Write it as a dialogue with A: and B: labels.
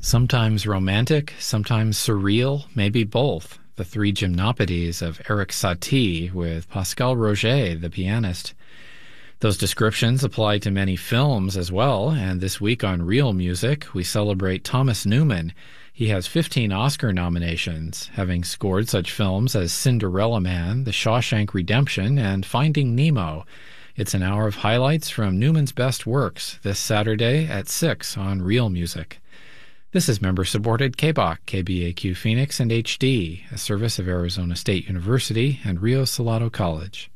A: Sometimes romantic, sometimes surreal, maybe both. The Three Gymnopédies of Erik Satie with Pascal Roger, the pianist. Those descriptions apply to many films as well, and this week on Real Music, we celebrate Thomas Newman. He has 15 Oscar nominations, having scored such films as Cinderella Man, The Shawshank Redemption, and Finding Nemo. It's an hour of highlights from Newman's best works this Saturday at 6 on Real Music. This is member-supported KBOC, KBAQ Phoenix, and HD, a service of Arizona State University and Rio Salado College.